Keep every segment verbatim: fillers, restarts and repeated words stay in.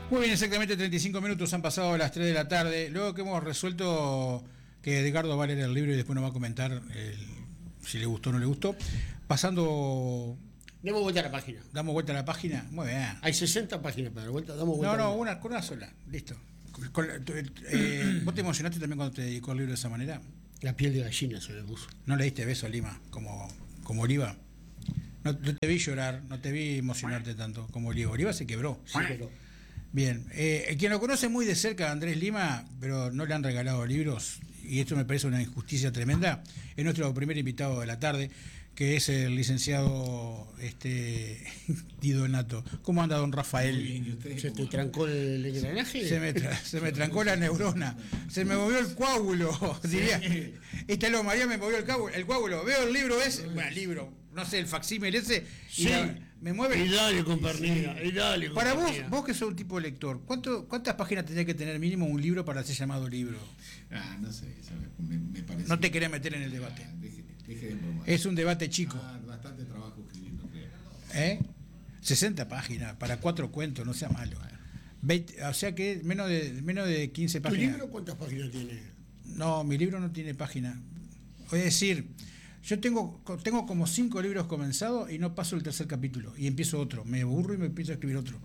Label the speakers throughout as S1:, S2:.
S1: Muy bien, exactamente treinta y cinco minutos han pasado a las tres de la tarde. Luego que hemos resuelto que Edgardo va a leer el libro y después nos va a comentar el, si le gustó o no le gustó. Pasando...
S2: Damos vuelta a la página.
S1: Damos vuelta a la página. Muy bien.
S2: Hay sesenta páginas para dar vuelta. Damos vuelta.
S1: No, no, una, con una sola. Listo. Con, eh, ¿Vos te emocionaste también cuando te dedicó el libro de esa manera?
S2: La piel de gallina se le puso.
S1: ¿No le diste beso a Lima como, como Oliva? No, no te vi llorar, no te vi emocionarte tanto como Oliva. Oliva se quebró.
S2: Sí, pero...
S1: Bien, eh, quien lo conoce muy de cerca, Andrés Lima, pero no le han regalado libros, y esto me parece una injusticia tremenda, es nuestro primer invitado de la tarde, que es el licenciado este Di Donato. ¿Cómo anda don Rafael?
S2: ¿Se te trancó el engranaje?
S1: Se me, tra se me trancó la neurona, se me movió el coágulo, diría. Esta lo María me movió el coágulo, el coágulo. Veo el libro ese, bueno, el libro, no sé, el facsímil ese, y
S2: sí.
S1: la, me mueve.
S2: Y dale, compañía, y dale,
S1: Para vos,
S2: compañía.
S1: vos que sos un tipo de lector, ¿cuánto, ¿cuántas páginas tendría que tener mínimo un libro para ser llamado libro?
S3: Ah, no sé, me, me parece.
S1: No te querés meter en el debate.
S3: Ah, deje, deje de bromar.
S1: Es un debate chico.
S3: Ah, bastante trabajo escribiendo, creo.
S1: ¿Eh? sesenta páginas para cuatro cuentos, no sea malo. veinte, o sea que menos de menos de quince páginas.
S2: ¿Tu libro cuántas páginas tiene?
S1: No, mi libro no tiene página. Es decir, yo tengo tengo como cinco libros comenzados y no paso el tercer capítulo y empiezo otro. Me aburro y me empiezo a escribir otro.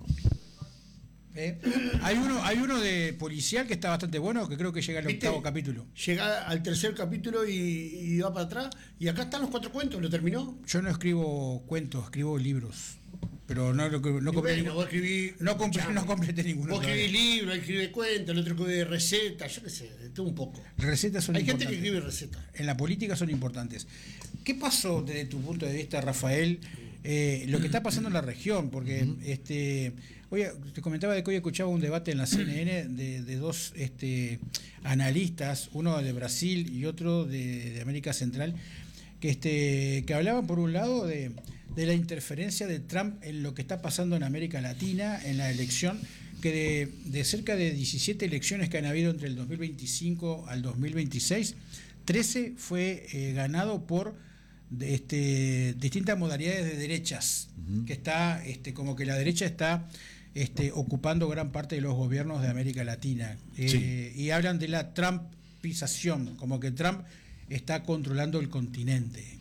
S1: ¿Eh? Hay uno hay uno de policial que está bastante bueno, que creo que llega al
S2: ¿Viste?
S1: octavo capítulo.
S2: Llega al tercer capítulo y, y va para atrás. Y acá están los cuatro cuentos, ¿lo terminó?
S1: Yo no escribo cuentos, escribo libros. Pero no, no, no,
S2: Y
S1: compré,
S2: bueno,
S1: ningún,
S2: vos escribí,
S1: no, compré, no completé ninguno.
S2: Vos escribís libros, él escribe cuentos, el otro escribe recetas, yo qué sé, de todo un poco.
S1: Recetas son
S2: Hay gente
S1: importantes.
S2: que escribe recetas.
S1: En la política son importantes. ¿Qué pasó desde tu punto de vista, Rafael, eh, lo que está pasando en la región? Porque uh-huh. este, oye, te comentaba de que hoy escuchaba un debate en la C N N de, de dos este, analistas, uno de Brasil y otro de, de América Central, que, este, que hablaban por un lado de, de la interferencia de Trump en lo que está pasando en América Latina, en la elección, que de, de cerca de diecisiete elecciones que han habido entre el dos mil veinticinco al dos mil veintiséis, trece fue eh, ganado por de, este, distintas modalidades de derechas, uh-huh. que está este, como que la derecha está este, ocupando gran parte de los gobiernos de América Latina. Eh, sí. Y hablan de la trumpización, como que Trump está controlando el continente.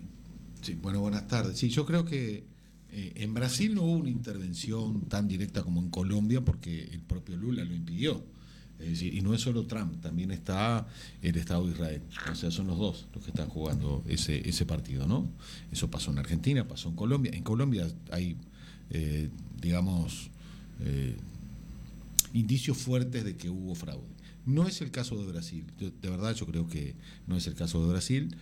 S3: Sí, bueno, buenas tardes. Sí, yo creo que eh, en Brasil no hubo una intervención tan directa como en Colombia porque el propio Lula lo impidió. Es decir, y no es solo Trump, también está el Estado de Israel. O sea, son los dos los que están jugando ese, ese partido, ¿no? Eso pasó en Argentina, pasó en Colombia. En Colombia hay, eh, digamos, eh, indicios fuertes de que hubo fraude. No es el caso de Brasil, yo, de verdad yo creo que no es el caso de Brasil.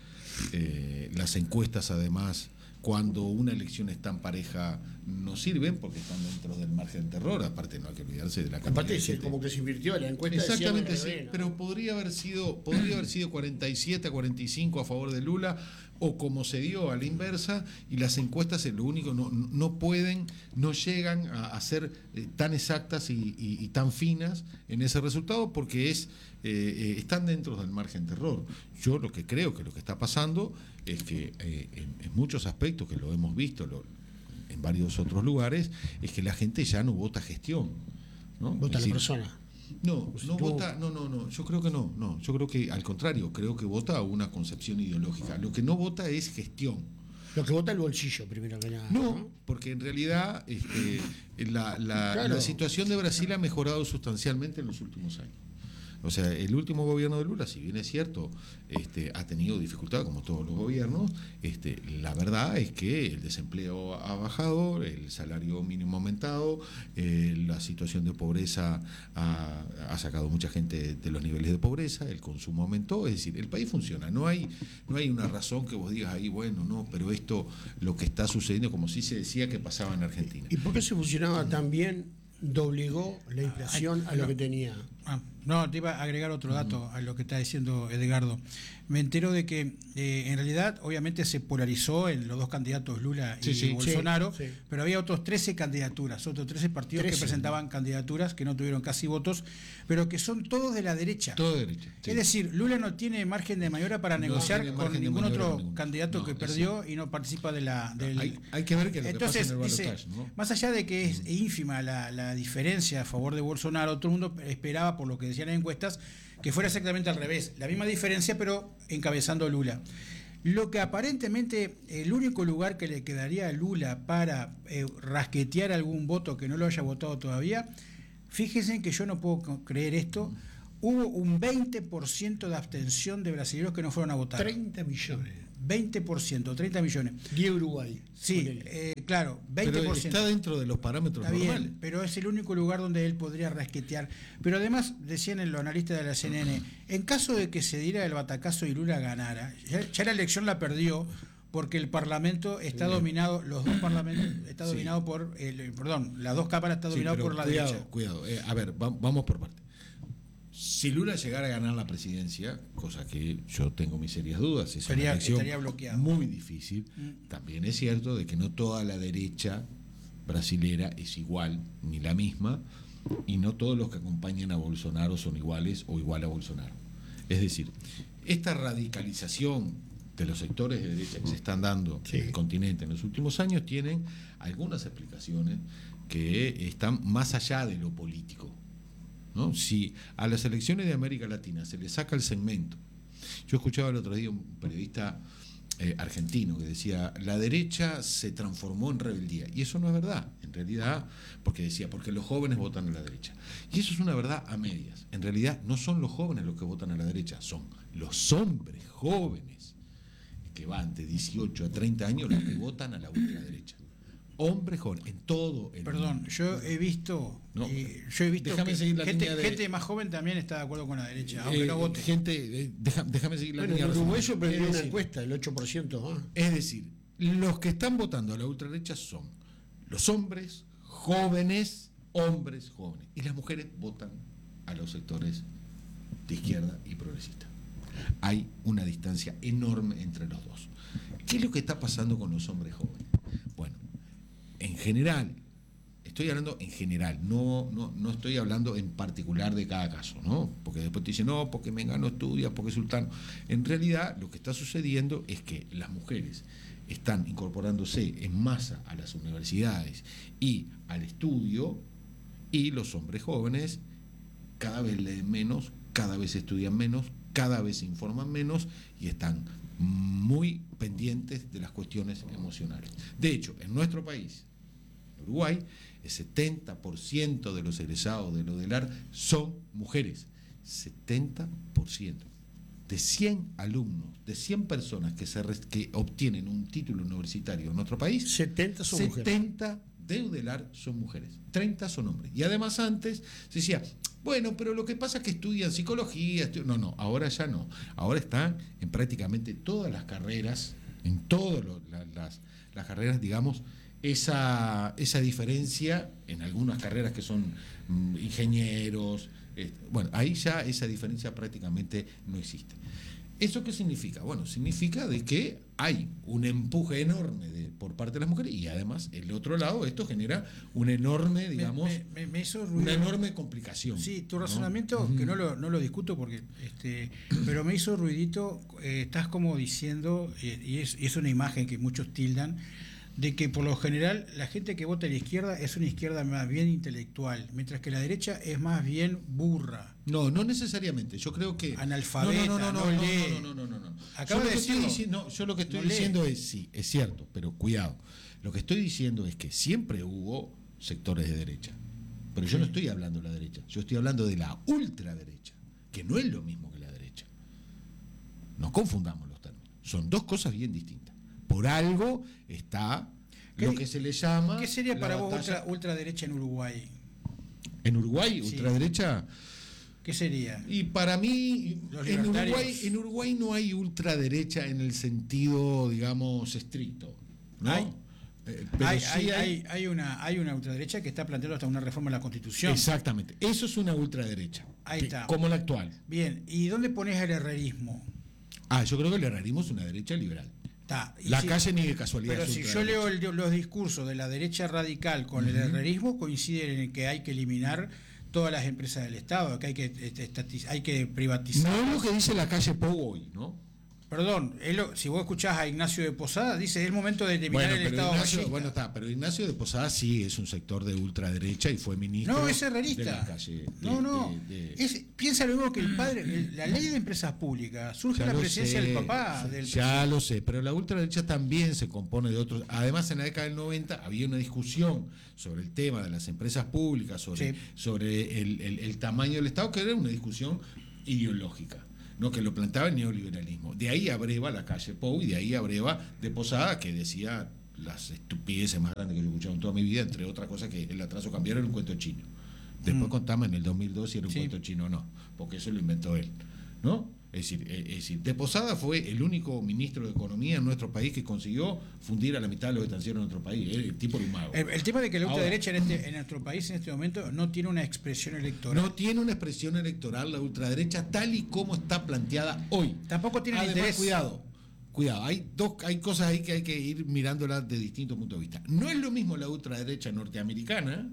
S3: Eh, las encuestas además, cuando una elección es tan pareja, no sirven porque están dentro del margen de terror, aparte no hay que olvidarse de la cantidad
S2: aparte
S3: de
S2: es
S3: gente.
S2: como que se invirtió la encuesta.
S3: Exactamente, sí, pero podría haber sido podría haber sido cuarenta y siete a cuarenta y cinco a favor de Lula, o como se dio a la inversa, y las encuestas es lo único, no, no pueden, no llegan a, a ser eh, tan exactas y, y, y tan finas en ese resultado porque es eh, eh, están dentro del margen de terror. Yo lo que creo que lo que está pasando es que eh, en, en muchos aspectos, que lo hemos visto lo, en varios otros lugares, es que la gente ya no vota gestión, ¿no?
S2: Vota
S3: es decir,
S2: la persona.
S3: No, no vota, no, no, no, yo creo que no, no, yo creo que al contrario, creo que vota una concepción ideológica. Lo que no vota es gestión.
S2: Lo que vota el bolsillo, primero que nada.
S3: No,
S2: ¿no?
S3: porque en realidad este, la, la, claro. la situación de Brasil ha mejorado sustancialmente en los últimos años. O sea, el último gobierno de Lula, si bien es cierto, este, ha tenido dificultades como todos los gobiernos, este, la verdad es que el desempleo ha bajado, el salario mínimo ha aumentado, eh, la situación de pobreza ha, ha sacado mucha gente de los niveles de pobreza, el consumo aumentó, es decir, el país funciona. No hay, no hay una razón que vos digas ahí, bueno, no, pero esto, lo que está sucediendo, como sí se decía que pasaba en Argentina.
S2: ¿Y por qué se funcionaba tan bien? Doblegó la inflación a lo que tenía.
S1: Ah, no, te iba a agregar otro dato a lo que está diciendo Edgardo. Me entero de que eh, en realidad obviamente se polarizó en los dos candidatos Lula y
S3: Sí, sí,
S1: Bolsonaro,
S2: sí, sí.
S1: pero había otros trece candidaturas, otros trece partidos
S2: trece.
S1: que presentaban candidaturas que no tuvieron casi votos, pero que son todos de la derecha.
S3: Todo derecha. Sí.
S1: Es decir, Lula no tiene margen de maniobra para
S3: No
S1: negociar
S3: tiene
S1: con
S3: margen de
S1: ningún
S3: maniobra
S1: otro
S3: con ninguno.
S1: candidato
S3: No,
S1: que
S3: es
S1: perdió y no participa de la del...
S3: Hay, hay que ver que lo
S1: Entonces,
S3: que pasa en el
S1: dice,
S3: balotaje, ¿no?
S1: más allá de que es ínfima la, la diferencia a favor de Bolsonaro, todo el mundo esperaba, por lo que decían en encuestas, que fuera exactamente al revés, la misma diferencia, pero encabezando Lula. Lo que aparentemente el único lugar que le quedaría a Lula para eh, rasquetear algún voto que no lo haya votado todavía, fíjense que yo no puedo creer esto, hubo un veinte por ciento de abstención de brasileños que no fueron a votar.
S2: treinta millones.
S1: veinte por ciento, treinta millones.
S2: Y Uruguay.
S1: Sí, eh, claro, veinte por ciento.
S3: Pero está dentro de los parámetros
S1: Está
S3: normales.
S1: bien, pero es el único lugar donde él podría rasquetear. Pero además, decían en los analistas de la C N N, en caso de que se diera el batacazo y Lula ganara, ya, ya la elección la perdió porque el Parlamento está dominado, los dos parlamentos está
S3: Sí.
S1: dominado por, el, perdón, las dos cámaras está
S3: Sí,
S1: dominado
S3: pero
S1: por la
S3: cuidado,
S1: derecha.
S3: Cuidado, eh, a ver, va- vamos por parte. Si Lula llegara a ganar la presidencia, cosa que yo tengo mis serias dudas, es
S1: Estaría-
S3: una elección
S1: estaría bloqueado.
S3: muy difícil,
S1: Mm.
S3: también es cierto de que no toda la derecha brasilera es igual, ni la misma, y no todos los que acompañan a Bolsonaro son iguales o igual a Bolsonaro. Es decir, esta radicalización de los sectores de derecha que se están dando
S2: Sí.
S3: en el continente en los últimos años tienen algunas explicaciones que están más allá de lo político, ¿no? Si a las elecciones de América Latina se le saca el segmento, yo escuchaba el otro día un periodista eh, argentino que decía, la derecha se transformó en rebeldía, y eso no es verdad, en realidad, porque decía, porque los jóvenes votan a la derecha, y eso es una verdad a medias. En realidad no son los jóvenes los que votan a la derecha, son los hombres jóvenes que van de dieciocho a treinta años los que votan a la ultraderecha. Hombres jóvenes, en todo el
S1: Perdón,
S3: mundo.
S1: yo he visto,
S3: No,
S1: eh, yo he visto
S3: déjame
S1: que
S3: seguir la
S1: gente,
S3: línea de-
S1: gente más joven también está de acuerdo con la derecha, aunque
S3: Eh,
S1: no vote.
S3: Gente, eh, deja- déjame seguir la
S2: Bueno,
S3: línea
S2: en
S3: de
S2: Uruguay
S3: razón.
S2: sorprendió
S3: Es
S2: una
S3: decir,
S2: encuesta, el ocho por ciento más.
S3: Es decir, los que están votando a la ultraderecha son los hombres jóvenes, hombres jóvenes, y las mujeres votan a los sectores de izquierda y progresista. Hay una distancia enorme entre los dos. ¿Qué es lo que está pasando con los hombres jóvenes? Bueno, en general, estoy hablando en general, no, no, no estoy hablando en particular de cada caso, ¿no? Porque después te dicen, no, porque Mengano estudia, porque Sultano. En realidad, lo que está sucediendo es que las mujeres están incorporándose en masa a las universidades y al estudio, y los hombres jóvenes cada vez leen menos, cada vez estudian menos, cada vez se informan menos y están muy pendientes de las cuestiones emocionales. De hecho, en nuestro país, Uruguay, el setenta por ciento de los egresados de lo del A R son mujeres. setenta por ciento. De cien alumnos, de cien personas que, se res- que obtienen un título universitario en nuestro país,
S2: setenta son mujeres.
S3: setenta de UDELAR son mujeres, treinta son hombres. Y además antes se decía, bueno, pero lo que pasa es que estudian psicología. estu-". No, no, ahora ya no. Ahora están en prácticamente todas las carreras, en todas lo- la- las, las carreras, digamos, esa, esa diferencia en algunas carreras que son mm, ingenieros. eh, bueno, ahí ya esa diferencia prácticamente no existe. ¿Eso qué significa? Bueno, significa de que hay un empuje enorme de, por parte de las mujeres y además, el otro lado, esto genera una enorme, digamos,
S1: me, me- me hizo ruido.
S3: una enorme complicación.
S1: Sí, tu
S3: ¿no?
S1: razonamiento, que no lo, no lo discuto porque, este, pero me hizo ruidito, eh, estás como diciendo, eh, y, es, y es una imagen que muchos tildan, de que por lo general la gente que vota a la izquierda es una izquierda más bien intelectual, mientras que la derecha es más bien burra.
S3: No, no necesariamente. Yo creo que
S1: Analfabeta,
S3: no, no, no, no,
S1: no
S3: no,
S1: lee.
S3: no, no, no, no, no.
S1: Acaba
S3: Yo lo
S1: de
S3: que estoy
S1: decirlo.
S3: diciendo, no, yo lo que estoy
S1: No lee.
S3: diciendo es sí, es cierto, pero cuidado. Lo que estoy diciendo es que siempre hubo sectores de derecha, pero yo no estoy hablando de la derecha. Yo estoy hablando de la ultraderecha, que no es lo mismo que la derecha. No confundamos los términos. Son dos cosas bien distintas. Por algo está
S1: ¿Qué-
S3: lo que se le llama.
S1: ¿Qué sería
S3: la
S1: para vos
S3: batalla-
S1: ultra, ultraderecha en Uruguay?
S3: En Uruguay,
S1: Sí.
S3: ultraderecha.
S1: ¿Qué sería?
S3: Y para mí,
S1: Los
S3: en
S1: libertarios.
S3: Uruguay, en Uruguay no hay ultraderecha en el sentido, digamos, estricto, ¿no?
S1: ¿Hay?
S3: Eh, pero
S1: hay,
S3: sí
S1: hay,
S3: hay-
S1: hay, hay una, hay una ultraderecha que está planteando hasta una reforma de la Constitución.
S3: Exactamente. Eso es una ultraderecha.
S1: Ahí
S3: que-
S1: está.
S3: Como la actual.
S1: Bien, ¿y dónde pones el herrerismo?
S3: Ah, yo creo que el herrerismo es una derecha liberal.
S1: Está. Y
S3: La
S1: si-
S3: calle ni de casualidad.
S1: Pero
S3: es
S1: si yo
S3: ultraderecha.
S1: leo el- los discursos de la derecha radical con el herrerismo, coinciden en que hay que eliminar todas las empresas del Estado, que hay que, este, estatiz- hay que privatizar.
S3: No es lo que dice la calle Pou hoy, ¿no?
S1: Perdón, es lo- si vos escuchás a Ignacio de Posada, dice es el momento de eliminar
S3: Bueno,
S1: el
S3: pero
S1: Estado
S3: Ignacio,
S1: fascista.
S3: bueno, está, pero Ignacio de Posada sí es un sector de ultraderecha y fue ministro.
S1: No, es
S3: de
S1: herrerista.
S3: la calle. de-
S1: no, no.
S3: de- de-
S1: Es, piensa lo mismo que el padre. el- la ley de empresas públicas surge
S3: Ya
S1: la
S3: lo
S1: presidencia
S3: sé,
S1: del papá. Del
S3: ya lo sé, pero la ultraderecha también se compone de otros. Además, en la década del noventa había una discusión sobre el tema de las empresas públicas, sobre,
S1: Sí.
S3: sobre el, el- el tamaño del Estado, que era una discusión ideológica, ¿no? Que lo planteaba el neoliberalismo. De ahí abreva la calle Pou y de ahí abreva de Posada, que decía las estupideces más grandes que yo he escuchado en toda mi vida, entre otras cosas que el atraso cambiario era un cuento chino. Después
S1: Mm.
S3: contamos en el dos mil dos si era un
S1: Sí.
S3: cuento chino o no, porque eso lo inventó él, ¿no? Es decir, eh, es decir, de Posada fue el único ministro de Economía en nuestro país que consiguió fundir a la mitad de los estancieros en nuestro país. El tipo era un mago.
S1: El, el tema de que la
S3: Ahora,
S1: ultraderecha en, este, en nuestro país en este momento no tiene una expresión electoral.
S3: no tiene una expresión electoral la ultraderecha tal y como está planteada hoy.
S1: Tampoco tiene
S3: Además,
S1: interés.
S3: cuidado, cuidado, hay dos, hay cosas ahí que hay que ir mirándolas de distintos puntos de vista. No es lo mismo la ultraderecha norteamericana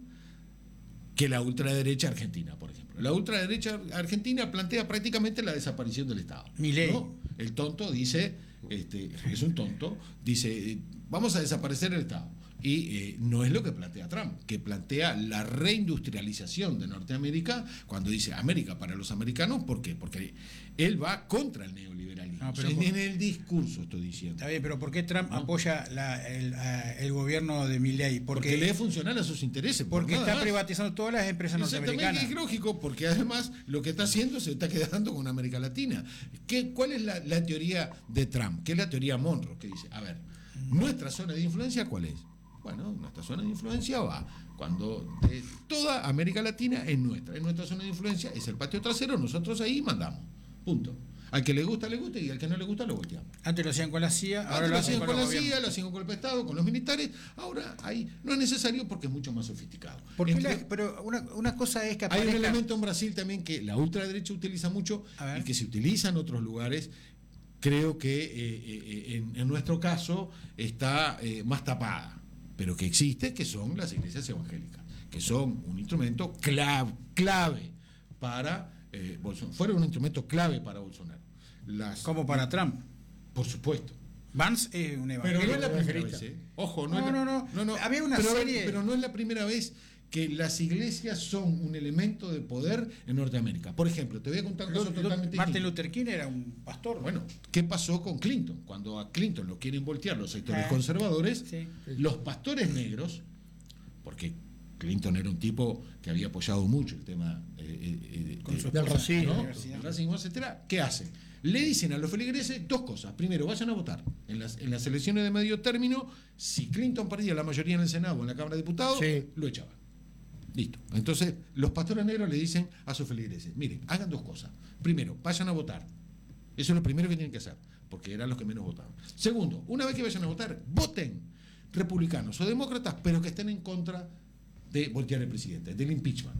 S3: que la ultraderecha argentina, por ejemplo. La ultraderecha argentina plantea prácticamente la desaparición del Estado.
S1: Milei.
S3: ¿no? El tonto dice, este, es un tonto, dice, eh, vamos a desaparecer el Estado. Y eh, no es lo que plantea Trump, que plantea la reindustrialización de Norteamérica cuando dice América para los americanos. ¿Por qué? Porque él va contra el neoliberalismo.
S1: No, pero
S3: en,
S1: por-
S3: en el discurso estoy diciendo.
S1: Está bien, pero ¿por qué Trump
S3: No.
S1: apoya la- el, a- el gobierno de Milei?
S3: Porque,
S1: Porque,
S3: le es funcional a sus intereses. por
S1: porque
S3: nada
S1: está
S3: más.
S1: privatizando todas las empresas
S3: Exactamente,
S1: norteamericanas.
S3: es lógico, porque además lo que está haciendo se está quedando con América Latina. ¿Qué, ¿Cuál es la, la teoría de Trump? ¿Qué es la teoría Monroe? Que dice, a ver, ¿nuestra zona de influencia cuál es? Bueno, nuestra zona de influencia va cuando de toda América Latina es nuestra. En nuestra zona de influencia es el patio trasero, nosotros ahí mandamos. Punto. Al que le gusta, le gusta, y al que no le gusta, lo volteamos.
S1: Antes lo hacían con la C I A, ahora
S3: Antes
S1: lo
S3: lo
S1: hacen
S3: hacían
S1: con,
S3: con la
S1: los
S3: C I A,
S1: gobiernos.
S3: lo hacían con el Estado, con los militares. Ahora ahí no es necesario porque es mucho más sofisticado.
S1: ¿Por qué
S3: Entre-
S1: la- pero una, una cosa es que
S3: Hay un
S1: aparezca...
S3: elemento en Brasil también que la ultraderecha utiliza mucho
S1: A ver.
S3: y que se utiliza en otros lugares. Creo que eh, eh, en, en nuestro caso está eh, más tapada, pero que existe, que son las iglesias evangélicas, que son un instrumento clave, clave para eh, Bolsonaro. Fueron un instrumento clave para Bolsonaro. Las,
S1: Como para Trump.
S3: Por supuesto.
S1: Vance es un
S3: Pero
S1: evangélico.
S3: no es la primera
S2: evangelista.
S3: vez, ¿eh? Ojo, no,
S1: No,
S3: es la-
S1: no, no. Había una
S3: pero,
S1: serie-
S3: pero no es la primera vez que las iglesias son un elemento de poder en Norteamérica. Por ejemplo, te voy a contar un caso
S1: Lu- Lu-
S3: totalmente
S1: Martin
S3: distinto.
S1: Luther King era un pastor.
S3: Bueno, ¿qué pasó con Clinton? Cuando a Clinton lo quieren voltear los sectores
S1: Ah,
S3: conservadores,
S1: sí.
S3: los pastores negros, porque Clinton era un tipo que había apoyado mucho el tema eh, eh, eh,
S1: Con
S3: de-
S1: su
S2: del
S1: esposa,
S2: racismo.
S1: ¿no?
S3: del racismo, etcétera. ¿Qué hacen? Le dicen a los feligreses dos cosas. Primero, vayan a votar. En las, en las elecciones de medio término, si Clinton perdía la mayoría en el Senado o en la Cámara de Diputados,
S2: Sí.
S3: lo echaban. Listo. Entonces, los pastores negros le dicen a sus feligreses, miren, hagan dos cosas. Primero, vayan a votar. Eso es lo primero que tienen que hacer, porque eran los que menos votaban. Segundo, una vez que vayan a votar, voten republicanos o demócratas, pero que estén en contra de voltear al presidente, del impeachment.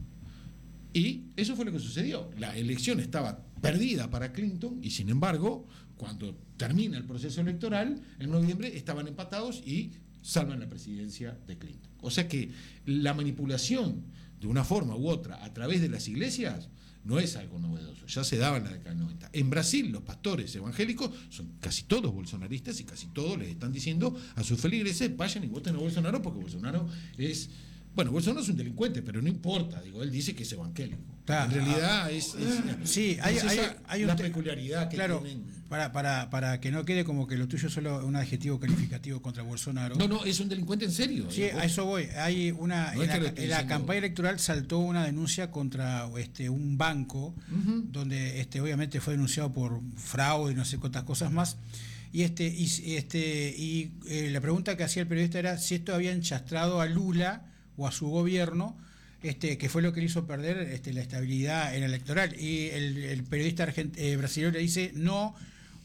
S3: Y eso fue lo que sucedió. La elección estaba perdida para Clinton y, sin embargo, cuando termina el proceso electoral, en noviembre estaban empatados y salvan la presidencia de Clinton. O sea que la manipulación de una forma u otra a través de las iglesias no es algo novedoso, ya se daba en la década del noventa. En Brasil, los pastores evangélicos son casi todos bolsonaristas y casi todos les están diciendo a sus feligreses, vayan y voten a Bolsonaro porque Bolsonaro es... Bueno, Bolsonaro es un delincuente, pero no importa, digo, él dice que es evangélico.
S1: Claro.
S3: En realidad es, es-
S1: Sí, hay,
S3: es
S1: hay,
S3: esa
S1: hay un
S3: la
S1: te-
S3: peculiaridad que
S1: claro,
S3: tienen.
S1: para, para, para que no quede como que lo tuyo es solo un adjetivo calificativo contra Bolsonaro.
S3: No, no, es un delincuente en serio.
S1: Sí,
S3: eh,
S1: a eso voy. Hay una
S3: No
S1: en
S3: es que
S1: la,
S3: lo estoy
S1: en la
S3: diciendo.
S1: campaña electoral saltó una denuncia contra este un banco
S3: Ujú.
S1: donde este obviamente fue denunciado por fraude y no sé cuántas cosas más. Y este y este y eh, la pregunta que hacía el periodista era si esto había enchastrado a Lula o a su gobierno, este que fue lo que le hizo perder este, la estabilidad en el electoral. Y el, el periodista argent, eh, brasileño le dice no,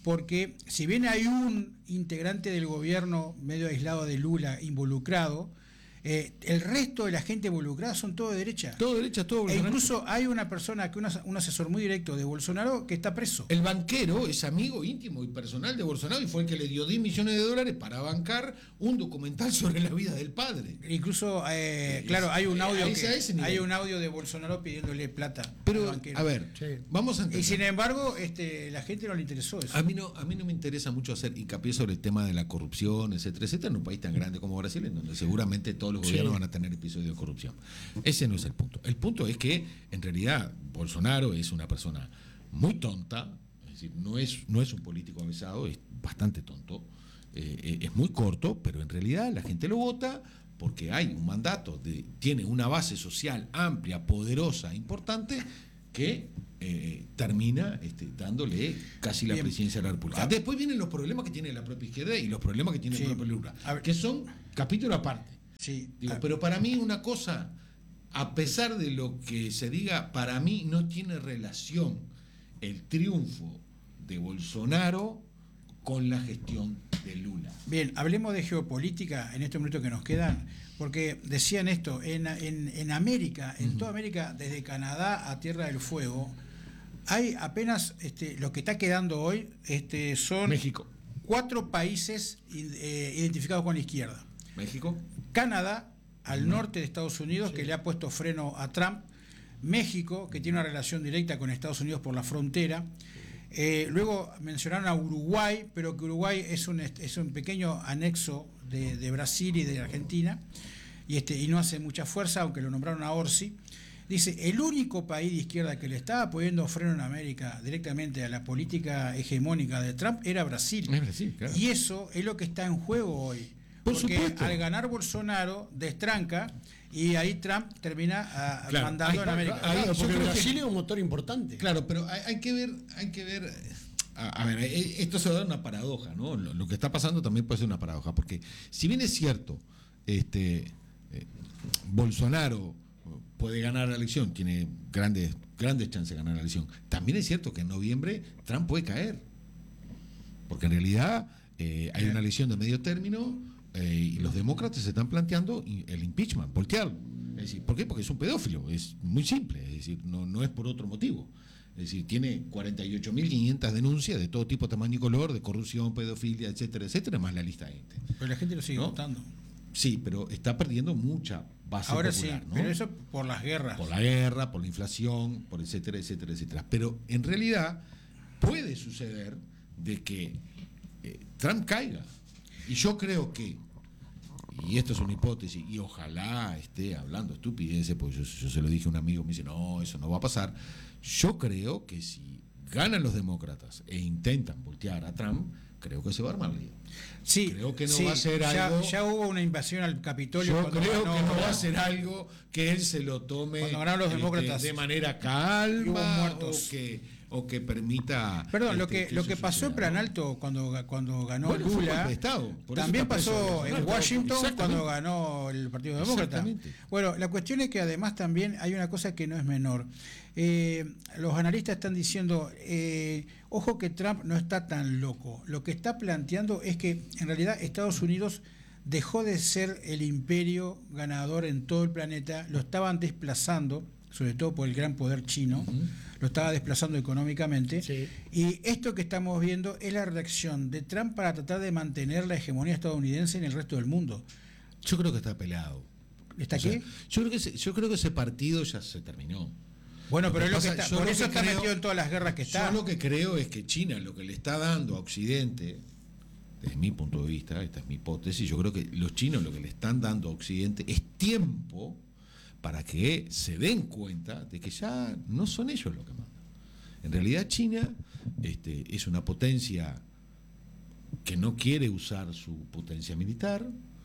S1: porque si bien hay un integrante del gobierno medio aislado de Lula involucrado, eh, el resto de la gente involucrada son todo de derecha.
S3: Todo derecha, todo
S1: E
S3: Bolsonaro.
S1: incluso hay una persona, que una, un asesor muy directo de Bolsonaro que está preso.
S3: El banquero es amigo íntimo y personal de Bolsonaro y fue el que le dio diez millones de dólares para bancar un documental sobre la vida del padre.
S1: Incluso, eh, claro, hay un audio
S3: a ese- a ese
S1: que,
S3: nivel.
S1: hay un audio de Bolsonaro pidiéndole plata al
S3: Pero,
S1: banquero.
S3: a ver,
S2: Sí.
S3: vamos a entender.
S1: Y sin embargo, este, la gente no le interesó eso.
S3: A mí, no, a mí no me interesa mucho hacer hincapié sobre el tema de la corrupción, etcétera, etcétera, en un país tan grande como Brasil, en donde seguramente todos los
S2: Sí.
S3: gobiernos van a tener episodios de corrupción. Ese no es el punto. El punto es que, en realidad, Bolsonaro es una persona muy tonta, es decir, no es, no es un político avesado, es bastante tonto, eh, es muy corto, pero en realidad la gente lo vota porque hay un mandato, de, tiene una base social amplia, poderosa, importante, que eh, termina este, dándole casi la
S1: Bien.
S3: presidencia de la República.
S1: Ah.
S3: Después vienen los problemas que tiene la propia izquierda y los problemas que tiene
S1: Sí.
S3: el propio Lula,
S1: A ver.
S3: que son capítulo aparte.
S1: Sí.
S3: Digo,
S1: Ah,
S3: pero para mí una cosa, a pesar de lo que se diga, para mí no tiene relación el triunfo de Bolsonaro con la gestión de Lula.
S1: Bien, hablemos de geopolítica en estos minutos que nos quedan, porque decían esto, en, en, en América, en uh-huh. toda América, desde Canadá a Tierra del Fuego, hay apenas, este, lo que está quedando hoy este, son
S3: México.
S1: cuatro países eh, identificados con la izquierda.
S3: México.
S1: Canadá, al uh-huh. norte de Estados Unidos, sí. que le ha puesto freno a Trump. México, que tiene una relación directa con Estados Unidos por la frontera. Eh, luego mencionaron a Uruguay, pero que Uruguay es un, es un pequeño anexo de, de Brasil y de Argentina, y, este, y no hace mucha fuerza, aunque lo nombraron a Orsi. Dice, el único país de izquierda que le estaba poniendo freno en América directamente a la política hegemónica de Trump era Brasil.
S3: Es Brasil, claro.
S1: Y eso es lo que está en juego hoy.
S3: Por
S1: Porque
S3: supuesto.
S1: al ganar Bolsonaro, destranca, y ahí Trump termina a, claro, mandando en América.
S2: Ahí,
S1: Claro,
S2: porque Brasil
S3: que,
S2: es un motor importante.
S3: Claro, pero hay, hay que ver, hay que ver. A, a ver, esto se va a dar una paradoja, ¿no? Lo, lo que está pasando también puede ser una paradoja, porque si bien es cierto, este eh, Bolsonaro puede ganar la elección, tiene grandes, grandes chances de ganar la elección, también es cierto que en noviembre Trump puede caer. Porque en realidad eh, hay una elección de medio término. Eh, y los demócratas se están planteando el impeachment, voltearlo. Es decir, ¿por qué? Porque es un pedófilo, es muy simple, es decir, no, no es por otro motivo. Es decir, tiene cuarenta y ocho mil quinientas denuncias de todo tipo, tamaño y color, de corrupción, pedofilia, etcétera, etcétera, más la lista de gente.
S1: Pero la gente lo sigue
S3: ¿no?
S1: votando.
S3: Sí, pero está perdiendo mucha base
S1: Ahora
S3: popular.
S1: sí,
S3: ¿no?
S1: pero eso por las guerras.
S3: Por la guerra, por la inflación, por etcétera, etcétera, etcétera. Pero en realidad puede suceder de que eh, Trump caiga. Y yo creo que, y esto es una hipótesis, y ojalá esté hablando estupideces, porque yo, yo se lo dije a un amigo, me dice, no, eso no va a pasar. Yo creo que si ganan los demócratas e intentan voltear a Trump, creo que se va a armar lío.
S1: Sí,
S3: creo que no
S1: sí,
S3: va a ser
S1: ya,
S3: algo.
S1: ya hubo una invasión al Capitolio.
S3: Yo creo
S1: ganó,
S3: que no va a ser algo que él se lo tome
S1: cuando ganaron los
S3: este,
S1: demócratas
S3: de manera
S1: hubo
S3: calma
S1: muertos.
S3: o que o que permita.
S1: Perdón, lo
S3: este,
S1: que lo
S3: eso
S1: que pasó
S3: suceda,
S1: en Plan Alto cuando cuando ganó
S3: Bueno, fue un
S1: Lula,
S3: golpe de Estado, por eso
S1: también
S3: está preso
S1: pasó
S3: Bolsonaro.
S1: en Washington
S3: Exactamente.
S1: cuando ganó el Partido Demócrata.
S3: Exactamente.
S1: Bueno, la cuestión es que además también hay una cosa que no es menor. Eh, los analistas están diciendo, eh, ojo que Trump no está tan loco. Lo que está planteando es que en realidad Estados Unidos dejó de ser el imperio ganador en todo el planeta, lo estaban desplazando, sobre todo por el gran poder chino, uh-huh. lo estaba desplazando económicamente,
S2: sí.
S1: y esto que estamos viendo es la reacción de Trump para tratar de mantener la hegemonía estadounidense en el resto del mundo.
S3: Yo creo que está peleado.
S1: ¿Está
S3: o sea,
S1: qué?
S3: Yo creo que ese, yo creo que ese partido ya se terminó.
S1: Bueno,
S3: Lo
S1: pero
S3: que
S1: es lo que
S3: pasa,
S1: está,
S3: yo
S1: por
S3: lo
S1: eso
S3: que
S1: está
S3: creo-
S1: metido en todas las guerras que está.
S3: Yo lo que creo es que China lo que le está dando a Occidente, desde mi punto de vista, esta es mi hipótesis, yo creo que los chinos lo que le están dando a Occidente es tiempo para que se den cuenta de que ya no son ellos los que mandan. En realidad China este, es una potencia que no quiere usar su potencia militar,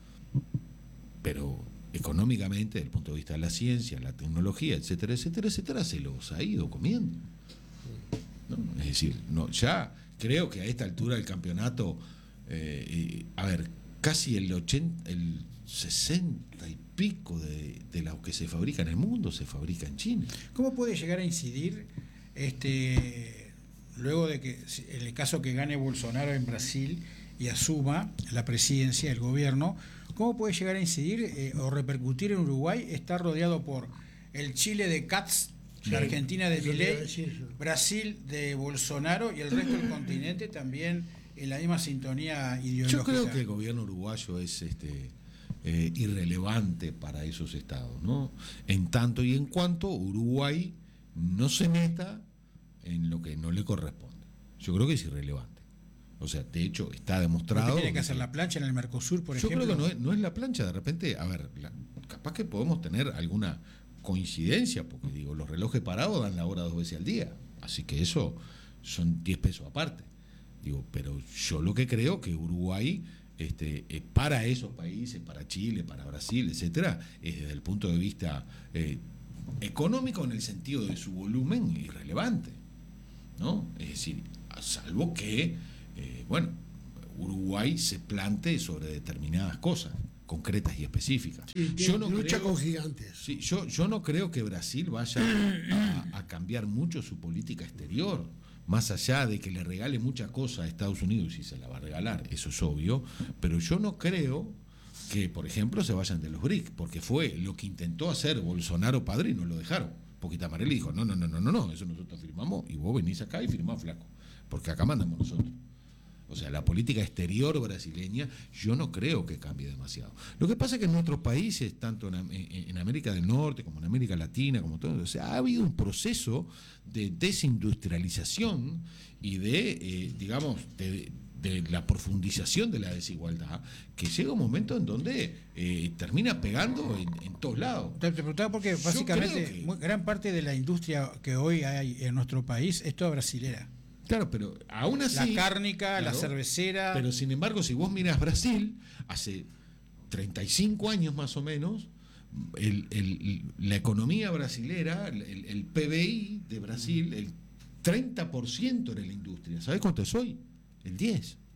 S3: pero económicamente, desde el punto de vista de la ciencia, la tecnología, etcétera, etcétera, etcétera, se los ha ido comiendo. ¿No? Es decir, no, ya creo que a esta altura del campeonato, eh, eh, a ver, casi el ochenta, el sesenta y pico de, de lo que se fabrica en el mundo se fabrica en China.
S1: ¿Cómo puede llegar a incidir este luego de que, en el caso que gane Bolsonaro en Brasil y asuma la presidencia del gobierno, ¿cómo puede llegar a incidir eh, o repercutir en Uruguay? Está rodeado por el Chile de Katz,
S2: Sí,
S1: la Argentina de
S2: eso te iba a
S1: Milei,
S2: decir yo.
S1: Brasil de Bolsonaro y el resto del continente también en la misma sintonía ideológica.
S3: Yo creo que el gobierno uruguayo es este eh, irrelevante para esos estados, ¿no? En tanto y en cuanto Uruguay no se meta en lo que no le corresponde. Yo creo que es irrelevante. O sea, de hecho, está demostrado.
S1: ¿Por qué tiene que hacer la plancha en el Mercosur, por
S3: Yo
S1: ejemplo?
S3: creo que no es, no es la plancha, de repente, a ver, la, capaz que podemos tener alguna coincidencia, porque digo, los relojes parados dan la hora dos veces al día, así que eso son diez pesos aparte. Digo, pero yo lo que creo que Uruguay, este, eh, para esos países, para Chile, para Brasil, etcétera, es desde el punto de vista eh, económico, en el sentido de su volumen, irrelevante, ¿no? Es decir, salvo que, eh, bueno, Uruguay se plante sobre determinadas cosas concretas y específicas.
S2: Sí,
S3: yo no
S2: lucha
S3: creo,
S2: con gigantes.
S3: sí, yo, yo no creo que Brasil vaya a, a cambiar mucho su política exterior, más allá de que le regale muchas cosas a Estados Unidos, y se la va a regalar, eso es obvio, pero yo no creo que, por ejemplo, se vayan de los B R I C, porque fue lo que intentó hacer Bolsonaro padre y no lo dejaron. Porque Tamarelli dijo, no, no, no, no, no, no, eso nosotros firmamos y vos venís acá y firmás, flaco, porque acá mandamos nosotros. O sea, la política exterior brasileña yo no creo que cambie demasiado. Lo que pasa es que en nuestros países, tanto en, en América del Norte como en América Latina, como todo, o sea, ha habido un proceso de desindustrialización y de, eh, digamos, de, de la profundización de la desigualdad, que llega un momento en donde eh, termina pegando en, en todos lados.
S1: Te preguntaba porque
S3: Yo
S1: básicamente
S3: creo que-
S1: muy- gran parte de la industria que hoy hay en nuestro país es toda brasilera.
S3: Claro, pero aún así...
S1: La cárnica, la
S3: claro,
S1: cervecera.
S3: Pero sin embargo, si vos mirás Brasil, hace treinta y cinco años más o menos, el, el- la economía brasilera, el, el P B I de Brasil, el treinta por ciento era la industria. ¿Sabés cuánto es hoy? El diez por ciento.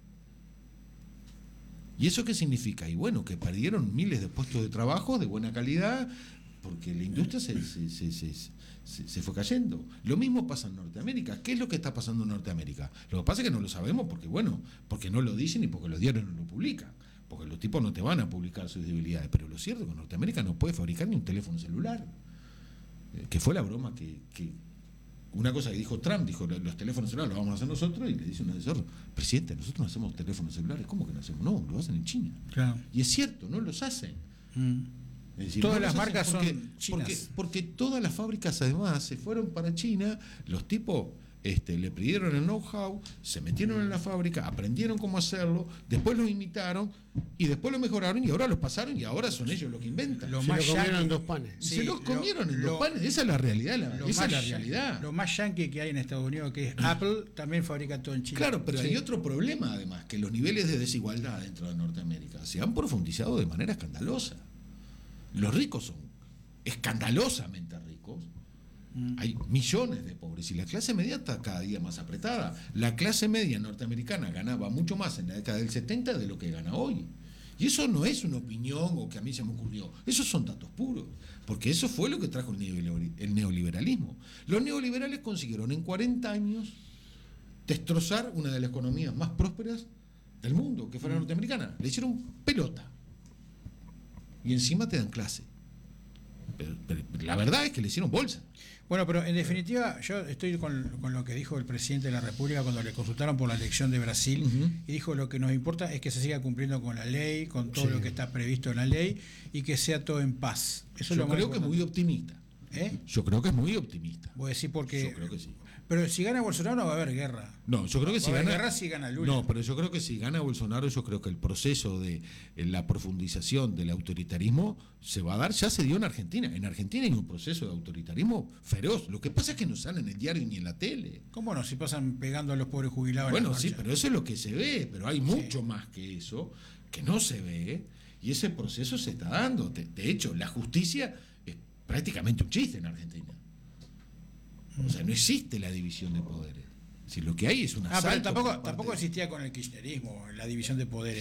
S3: ¿Y eso qué significa? Y bueno, que perdieron miles de puestos de trabajo de buena calidad, porque la industria se, se, se, se, se, se fue cayendo. Lo mismo pasa en Norteamérica. ¿Qué es lo que está pasando en Norteamérica? Lo que pasa es que no lo sabemos porque, bueno, porque no lo dicen y porque los diarios no lo publican. Porque los tipos no te van a publicar sus debilidades. Pero lo cierto es que Norteamérica no puede fabricar ni un teléfono celular. Eh, que fue la broma que, que... Una cosa que dijo Trump, dijo, los teléfonos celulares los vamos a hacer nosotros, y le dice un asesor, presidente, nosotros no hacemos teléfonos celulares. ¿Cómo que no hacemos? No, lo hacen en China.
S1: Claro.
S3: Y es cierto, no los hacen.
S1: Mm.
S3: Es decir,
S1: Todas
S3: no
S1: las
S3: los hacen
S1: marcas
S3: porque,
S1: son chinas.
S3: Porque, porque todas las fábricas además se fueron para China, los tipos este, le pidieron el know-how, se metieron en la fábrica, aprendieron cómo hacerlo, después lo imitaron y después lo mejoraron y ahora los pasaron y ahora son ellos los que inventan.
S1: Lo
S2: Se
S1: más
S2: lo comieron
S1: yankee-
S2: en dos panes.
S1: Sí,
S3: se los
S1: lo-
S3: comieron en
S1: lo-
S3: los panes, esa es la realidad, la,
S1: Lo
S3: esa
S1: más,
S3: es la realidad.
S1: lo más yankee que hay en Estados Unidos, que es Apple, también fabrica todo en China.
S3: Claro, pero
S1: Sí.
S3: hay otro problema además, que los niveles de desigualdad dentro de Norteamérica se han profundizado de manera escandalosa. Los ricos son escandalosamente ricos,
S1: Mm.
S3: hay millones de pobres y la clase media está cada día más apretada. La clase media norteamericana ganaba mucho más en la década del setenta de lo que gana hoy. Y eso no es una opinión o que a mí se me ocurrió, esos son datos puros, porque eso fue lo que trajo el neoliber- el neoliberalismo. Los neoliberales consiguieron en cuarenta años destrozar una de las economías más prósperas del mundo, que fue la norteamericana. Le hicieron pelota. Y encima te dan clase. Pero, pero la verdad es que le hicieron bolsa.
S1: Bueno, pero en definitiva, yo estoy con, con lo que dijo el presidente de la República cuando le consultaron por la elección de Brasil,
S3: Ujú.
S1: y dijo lo que nos importa es que se siga cumpliendo con la ley, con todo
S2: Sí.
S1: lo que está previsto en la ley, y que sea todo en paz. Eso es
S3: Yo
S1: lo más
S3: creo que es muy
S1: importante.
S3: optimista.
S1: ¿Eh?
S3: Yo creo que es muy optimista.
S1: Voy a decir porque...
S3: Yo creo que sí.
S1: Pero si gana Bolsonaro no va a haber guerra.
S3: No, yo creo que
S1: Va
S3: si
S1: a haber
S3: gana.
S1: guerra si gana Lula.
S3: No, pero yo creo que si gana Bolsonaro, yo creo que el proceso de eh, la profundización del autoritarismo se va a dar, ya se dio en Argentina. En Argentina hay un proceso de autoritarismo feroz. Lo que pasa es que no sale en el diario ni en la tele.
S1: ¿Cómo no? Si pasan pegando a los pobres jubilados. en
S3: Bueno,
S1: las
S3: sí,
S1: marchas.
S3: pero eso es lo que se ve, pero hay mucho más que eso que no se ve y ese proceso se está dando. De, de hecho, la justicia es prácticamente un chiste en Argentina. O sea, no existe la división de poderes. Si lo que hay es una
S1: Ah, pero tampoco, tampoco existía con el kirchnerismo la división de poderes.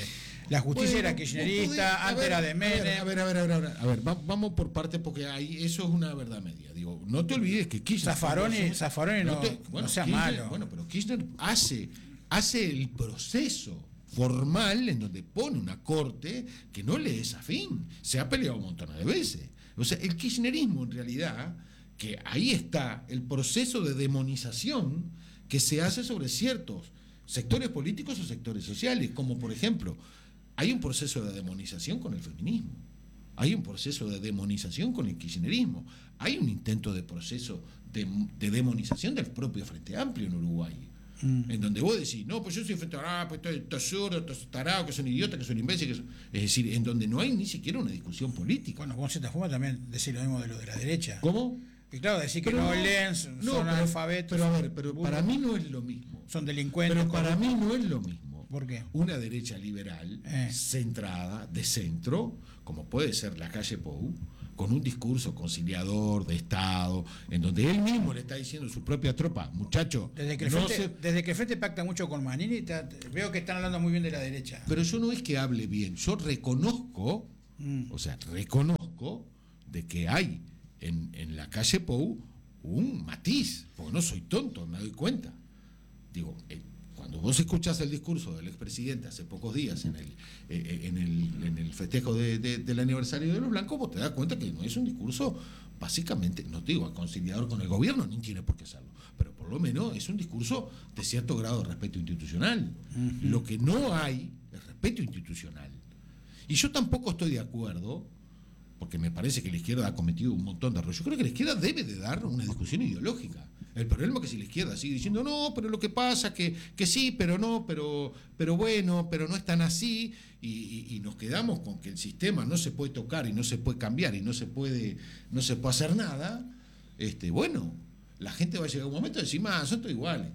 S1: La justicia
S3: Bueno,
S1: era kirchnerista,
S3: vos podés- a
S1: antes
S3: ver,
S1: era de
S3: a ver,
S1: Menem.
S3: A ver, a ver, a ver, a ver, a ver, va- vamos por partes porque ahí eso es una verdad media. Digo, no te olvides que Kirchner.
S1: Zaffaroni- Zaffaroni no- no sea
S3: Kirchner-
S1: malo.
S3: Bueno, pero Kirchner hace, hace el proceso formal en donde pone una corte que no le es afín. Se ha peleado un montón de veces. O sea, el kirchnerismo en realidad, que ahí está el proceso de demonización que se hace sobre ciertos sectores políticos o sectores sociales, como por ejemplo, hay un proceso de demonización con el feminismo, hay un proceso de demonización con el kirchnerismo, hay un intento de proceso de, de demonización del propio Frente Amplio en Uruguay, mm. en donde vos decís, no, pues yo soy Frente Amplio, ah, pues estoy, estoy zurdo, estoy tarado, que son idiotas, que son imbéciles, que son... es decir, en donde no hay ni siquiera una discusión política.
S1: Bueno, vos en cierta forma también decís lo mismo de lo de la derecha.
S3: ¿Cómo?
S1: Y claro, decir que
S3: Pero
S1: no,
S3: no,
S1: leen, son
S3: no, pero,
S1: analfabetos.
S3: Pero a ver, pero
S1: burros,
S3: para mí no es lo mismo.
S1: Son delincuentes.
S3: Pero para mí no es lo mismo.
S1: ¿Por qué?
S3: Una derecha liberal,
S1: Eh.
S3: centrada, de centro, como puede ser la calle Pou, con un discurso conciliador de Estado, en donde él mismo le está diciendo a su propia tropa, muchacho,
S1: Desde que, el
S3: no
S1: frente,
S3: se...
S1: desde que el Frente pacta mucho con Manini, ta- veo que están hablando muy bien de la derecha.
S3: Pero yo no es que hable bien, yo reconozco,
S1: Mm.
S3: o sea, reconozco de que hay en, en la calle Pou un matiz, porque no soy tonto, me doy cuenta. Digo, eh, cuando vos escuchás el discurso del expresidente hace pocos días en el, eh, en el, en el festejo de, de, del aniversario de los blancos, vos te das cuenta que no es un discurso básicamente, no te digo conciliador con el gobierno, ni tiene por qué hacerlo, pero por lo menos es un discurso de cierto grado de respeto institucional. Uh-huh. Lo que no hay es respeto institucional. Y yo tampoco estoy de acuerdo, porque me parece que la izquierda ha cometido un montón de errores. Yo creo que la izquierda debe de dar una discusión ideológica. El problema es que si la izquierda sigue diciendo, no, pero lo que pasa que, que sí, pero no, pero, pero bueno, pero no es tan así, y, y, y nos quedamos con que el sistema no se puede tocar y no se puede cambiar y no se puede, no se puede hacer nada, este, bueno, la gente va a llegar a un momento de decir, más, son todos iguales.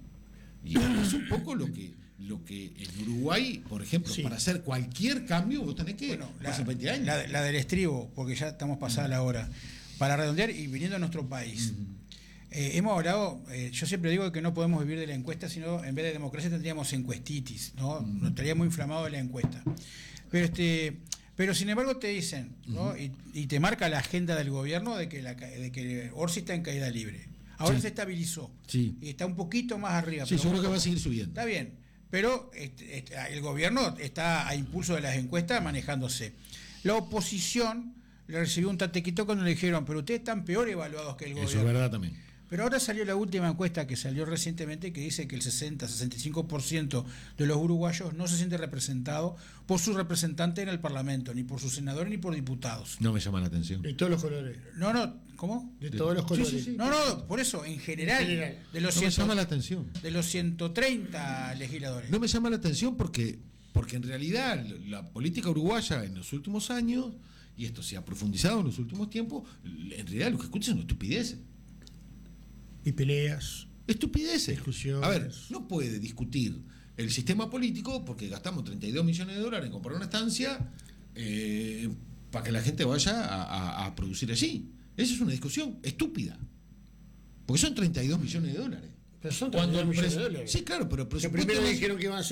S3: Y es un poco lo que... lo que en Uruguay, por ejemplo, sí. para hacer cualquier cambio, vos tenés que
S1: bueno, la,
S3: pasar veinte años.
S1: La, la del estribo, porque ya estamos pasada uh-huh. la hora. Para redondear y viniendo a nuestro país, uh-huh. eh, hemos hablado, eh, yo siempre digo que no podemos vivir de la encuesta, sino en vez de democracia tendríamos encuestitis, ¿no? Uh-huh. Nos estaría muy inflamado de la encuesta. Pero este pero sin embargo te dicen, ¿no? Uh-huh. y, y te marca la agenda del gobierno de que, la, de que Orsi está en caída libre. Ahora sí. se estabilizó.
S3: Sí.
S1: Y está un poquito más arriba.
S3: Sí, yo creo que va a seguir subiendo.
S1: Está bien. Pero este, este, el gobierno está a impulso de las encuestas manejándose. La oposición le recibió un tatequito cuando le dijeron, pero ustedes están peor evaluados que el gobierno.
S3: Eso es verdad también.
S1: Pero ahora salió la última encuesta que salió recientemente que dice que el sesenta a sesenta y cinco por ciento de los uruguayos no se siente representado por su representante en el Parlamento, ni por sus senadores ni por diputados.
S3: No me llama la atención.
S2: De todos los colores.
S1: No, no, ¿cómo?
S2: De todos los colores.
S1: Sí, sí, sí. No, no, por eso, en general, en general. de los
S3: no
S1: cien,
S3: me llama la atención.
S1: De los ciento treinta legisladores.
S3: No me llama la atención porque, porque en realidad la política uruguaya en los últimos años, y esto se ha profundizado en los últimos tiempos, en realidad lo que escuchas son estupideces.
S2: Y peleas.
S3: Estupideces.
S2: Discusiones.
S3: A ver, no puede discutir el sistema político porque gastamos treinta y dos millones de dólares en comprar una estancia eh, para que la gente vaya a, a, a producir allí. Esa es una discusión estúpida. Porque son treinta y dos millones de dólares.
S2: Pero son treinta y dos millones de dólares.
S3: Sí, claro, pero
S2: que primero dijeron que iban a ser